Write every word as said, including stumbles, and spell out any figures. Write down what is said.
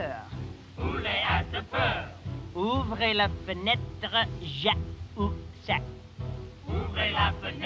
peur. Poulet a de peur. Ouvrez la fenêtre, ja ou sac. Ouvrez la fenêtre.